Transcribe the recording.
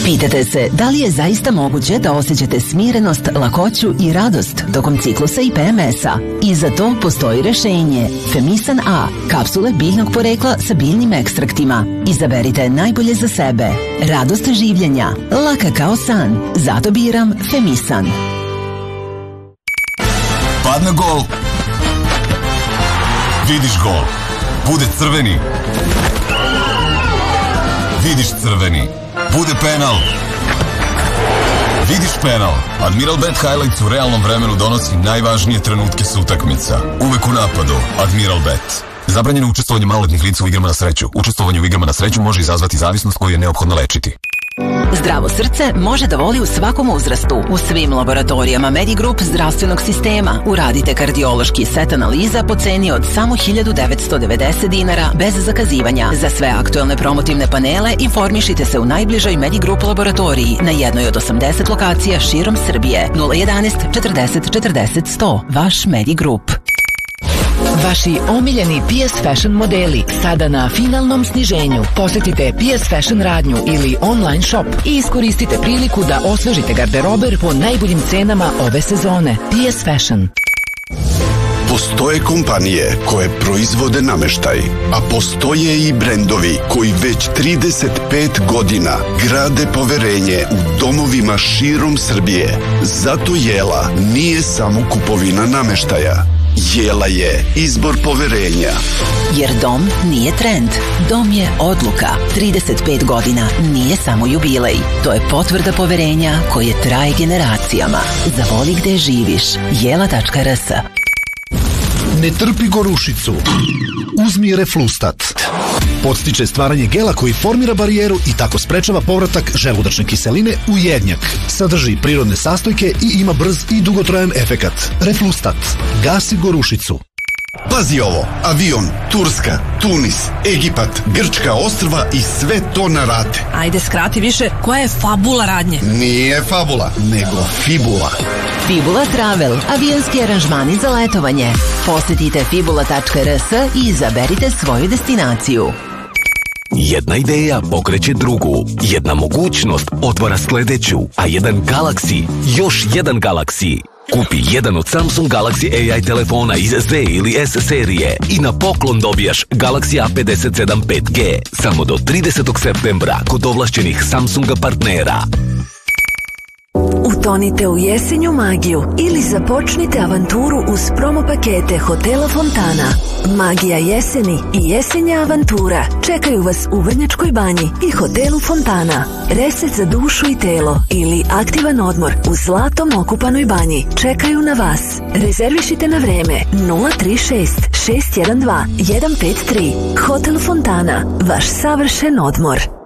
Pitate se da li je zaista moguće da osjećate smirenost, lakoću i radost tokom ciklusa i PMS-a? I za to postoji rešenje. Femisan A, kapsule biljnog porekla sa biljnim ekstraktima. Izaberite najbolje za sebe. Radost življenja, laka kao san. Zato biram Femisan. Padne gol. Vidiš gol. Bude crveni. Vidiš crveni. Bude penal. Vidiš penal. Admiral Bet Highlights u realnom vremenu donosi najvažnije trenutke sa utakmica. Uvek u napadu. Admiral Bet. Zabranjeno učestvovanje maloletnih lica u igrama na sreću. Učestvovanje u igrama na sreću može izazvati zavisnost koju je neophodno lečiti. Zdravo srce može da voli u svakom uzrastu. U svim laboratorijama Medigrup zdravstvenog sistema uradite kardiološki set analiza po ceni od samo 1990 dinara bez zakazivanja. Za sve aktuelne promotivne panele informišite se u najbližoj Medigrup laboratoriji na jednoj od 80 lokacija širom Srbije. 011 40 40 100. Vaš Medigrup. Vaši omiljeni PS Fashion modeli sada na finalnom sniženju. Posetite PS Fashion radnju ili online shop i iskoristite priliku da osvežite garderober po najboljim cenama ove sezone. PS Fashion. Postoje kompanije koje proizvode nameštaj, a postoje i brendovi koji već 35 godina grade poverenje u domovima širom Srbije. Zato Jela nije samo kupovina nameštaja. Jela je izbor poverenja. Jer dom nije trend, dom je odluka. 35 godina nije samo jubilej. To je potvrda poverenja koje traje generacijama. Zavoli gde živiš. Jela.rs. Ne trpi gorušicu. Uzmi Reflustat. Podstiče stvaranje gela koji formira barijeru i tako sprečava povratak želudačne kiseline u jednjak. Sadrži prirodne sastojke i ima brz i dugotrajan efekat. Reflustat. Gasi gorušicu. Pazi ovo, avion, Turska, Tunis, Egipat, Grčka ostrva i sve to na rate. Ajde skrati više, koja je fabula radnje? Nije fabula, nego fibula. Fibula Travel, avionski aranžmani za letovanje. Posetite fibula.rs i izaberite svoju destinaciju. Jedna ideja pokreće drugu, jedna mogućnost otvara sledeću, a jedan Galaxy, još jedan Galaxy. Kupi jedan od Samsung Galaxy AI telefona iz Z ili S serije i na poklon dobijaš Galaxy A57 5G samo do 30. septembra kod ovlašćenih Samsunga partnera. Utonite u jesenju magiju ili započnite avanturu uz promo pakete Hotela Fontana. Magija jeseni i jesenja avantura čekaju vas u Vrnjačkoj banji i Hotelu Fontana. Reset za dušu i telo ili aktivan odmor u zlatom okupanoj banji čekaju na vas. Rezervišite na vreme 036 612 153. Hotel Fontana, vaš savršen odmor.